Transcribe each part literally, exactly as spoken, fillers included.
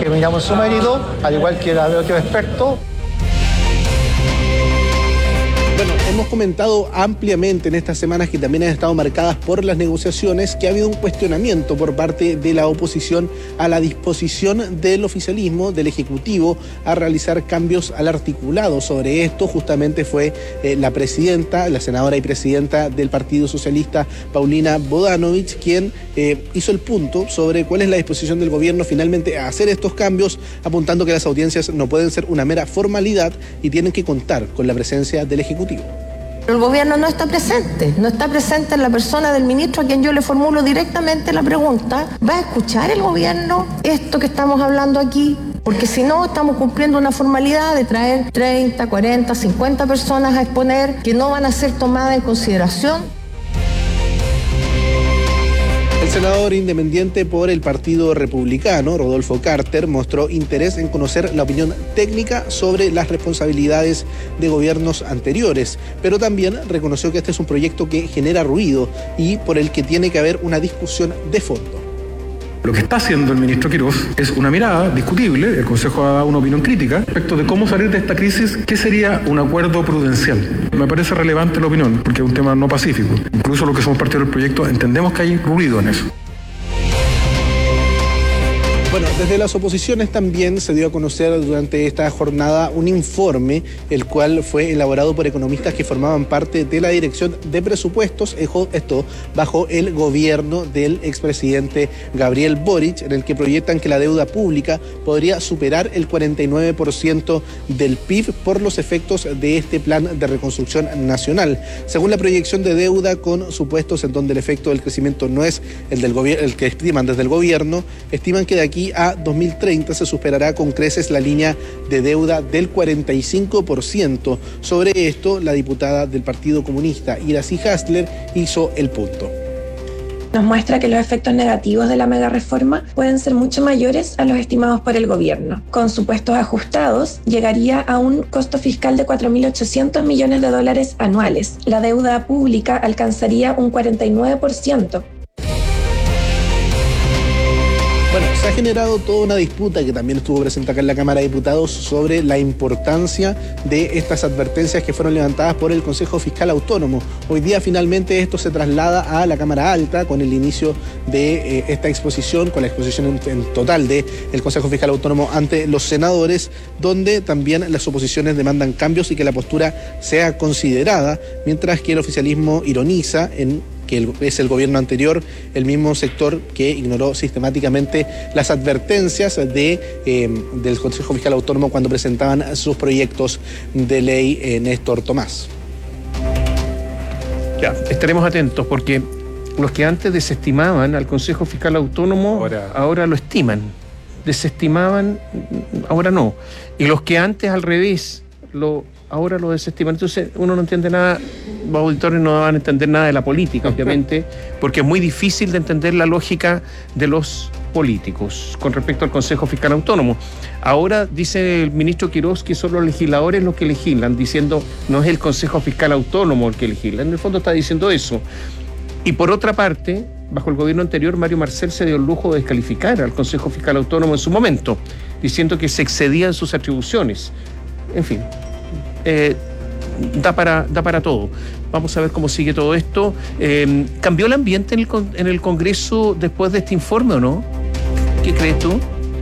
que miramos su mérito, al igual que la de otros expertos. Bueno, hemos comentado ampliamente en estas semanas que también han estado marcadas por las negociaciones, que ha habido un cuestionamiento por parte de la oposición a la disposición del oficialismo, del Ejecutivo, a realizar cambios al articulado. Sobre esto justamente fue eh, la presidenta, la senadora y presidenta del Partido Socialista, Paulina Bodanovich, quien eh, hizo el punto sobre cuál es la disposición del gobierno finalmente a hacer estos cambios, apuntando que las audiencias no pueden ser una mera formalidad y tienen que contar con la presencia del Ejecutivo. El gobierno no está presente, no está presente en la persona del ministro a quien yo le formulo directamente la pregunta. ¿Va a escuchar el gobierno esto que estamos hablando aquí? Porque si no, estamos cumpliendo una formalidad de traer treinta, cuarenta, cincuenta personas a exponer que no van a ser tomadas en consideración. El senador independiente por el Partido Republicano, Rodolfo Carter, mostró interés en conocer la opinión técnica sobre las responsabilidades de gobiernos anteriores, pero también reconoció que este es un proyecto que genera ruido y por el que tiene que haber una discusión de fondo. Lo que está haciendo el ministro Quirós es una mirada discutible, el Consejo ha dado una opinión crítica respecto de cómo salir de esta crisis, ¿qué sería un acuerdo prudencial? Me parece relevante la opinión, porque es un tema no pacífico. Incluso los que somos parte del proyecto entendemos que hay ruido en eso. Bueno, desde las oposiciones también se dio a conocer durante esta jornada un informe, el cual fue elaborado por economistas que formaban parte de la Dirección de Presupuestos, esto bajo el gobierno del expresidente Gabriel Boric, en el que proyectan que la deuda pública podría superar el cuarenta y nueve por ciento del P I B por los efectos de este plan de reconstrucción nacional. Según la proyección de deuda con supuestos en donde el efecto del crecimiento no es el del gobierno, el que estiman desde el gobierno, estiman que de aquí a dos mil treinta se superará con creces la línea de deuda del cuarenta y cinco por ciento. Sobre esto, la diputada del Partido Comunista, Iracy Hasler, hizo el punto. Nos muestra que los efectos negativos de la megareforma pueden ser mucho mayores a los estimados por el gobierno. Con supuestos ajustados, llegaría a un costo fiscal de cuatro mil ochocientos millones de dólares anuales. La deuda pública alcanzaría un cuarenta y nueve por ciento. Bueno, se ha generado toda una disputa que también estuvo presente acá en la Cámara de Diputados sobre la importancia de estas advertencias que fueron levantadas por el Consejo Fiscal Autónomo. Hoy día finalmente esto se traslada a la Cámara Alta con el inicio de eh, esta exposición, con la exposición en, en total del Consejo Fiscal Autónomo ante los senadores, donde también las oposiciones demandan cambios y que la postura sea considerada, mientras que el oficialismo ironiza en que el, es el gobierno anterior, el mismo sector que ignoró sistemáticamente las advertencias de, eh, del Consejo Fiscal Autónomo cuando presentaban sus proyectos de ley, eh, Néstor Tomás. Ya, estaremos atentos porque los que antes desestimaban al Consejo Fiscal Autónomo ahora, ahora lo estiman, desestimaban, ahora no, y los que antes al revés lo ahora lo desestiman. Entonces uno no entiende nada, los auditores no van a entender nada de la política, obviamente, porque es muy difícil de entender la lógica de los políticos con respecto al Consejo Fiscal Autónomo. Ahora dice el ministro Quirós que son los legisladores los que legislan, diciendo no es el Consejo Fiscal Autónomo el que legisla. En el fondo está diciendo eso. Y por otra parte, bajo el gobierno anterior, Mario Marcel se dio el lujo de descalificar al Consejo Fiscal Autónomo en su momento, diciendo que se excedía en sus atribuciones. En fin, eh, da para, da para todo. Vamos a ver cómo sigue todo esto. Eh, ¿Cambió el ambiente en el, en el Congreso después de este informe o no? ¿Qué crees tú?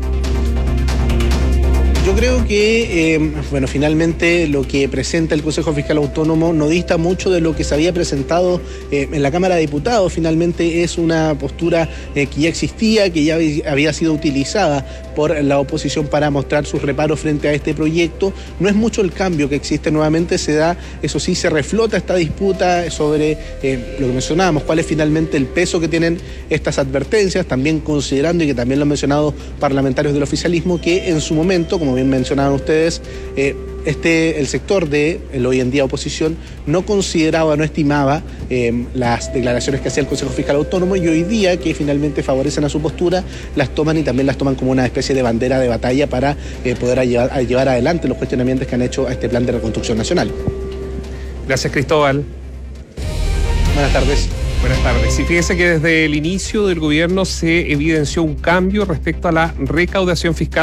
Yo creo que, eh, bueno, finalmente lo que presenta el Consejo Fiscal Autónomo no dista mucho de lo que se había presentado eh, en la Cámara de Diputados. Finalmente es una postura eh, que ya existía, que ya había sido utilizada por la oposición para mostrar sus reparos frente a este proyecto. No es mucho el cambio que existe nuevamente, se da, eso sí, se reflota esta disputa sobre eh, lo que mencionábamos, cuál es finalmente el peso que tienen estas advertencias, también considerando, y que también lo han mencionado parlamentarios del oficialismo, que en su momento, como bien mencionaban ustedes, eh, este, el sector de el hoy en día oposición no consideraba, no estimaba eh, las declaraciones que hacía el Consejo Fiscal Autónomo, y hoy día que finalmente favorecen a su postura, las toman y también las toman como una especie de bandera de batalla para eh, poder a llevar, a llevar adelante los cuestionamientos que han hecho a este plan de reconstrucción nacional. Gracias, Cristóbal. Buenas tardes. Buenas tardes. Y fíjese que desde el inicio del gobierno se evidenció un cambio respecto a la recaudación fiscal